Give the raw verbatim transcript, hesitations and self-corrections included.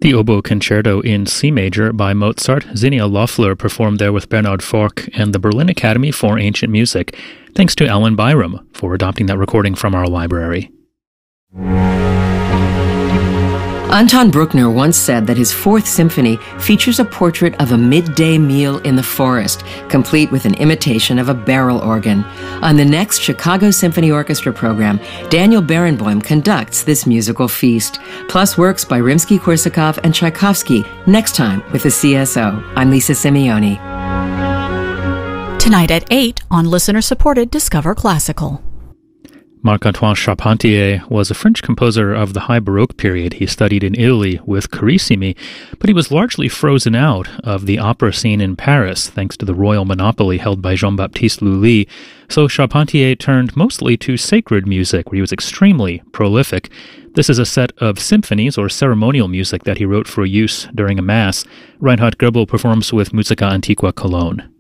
The Oboe Concerto in C major by Mozart. Zinnia Loeffler performed there with Bernard Forck and the Berlin Academy for Ancient Music. Thanks to Alan Byram for adopting that recording from our library. Anton Bruckner once said that his Fourth Symphony features a portrait of a midday meal in the forest, complete with an imitation of a barrel organ. On the next Chicago Symphony Orchestra program, Daniel Barenboim conducts this musical feast, plus works by Rimsky-Korsakov and Tchaikovsky, next time with the C S O. I'm Lisa Simeoni. Tonight at eight on listener-supported Discover Classical. Marc-Antoine Charpentier was a French composer of the High Baroque period. He studied in Italy with Carissimi, but he was largely frozen out of the opera scene in Paris thanks to the royal monopoly held by Jean-Baptiste Lully. So Charpentier turned mostly to sacred music, where he was extremely prolific. This is a set of symphonies or ceremonial music that he wrote for use during a mass. Reinhard Goebel performs with Musica Antiqua Cologne.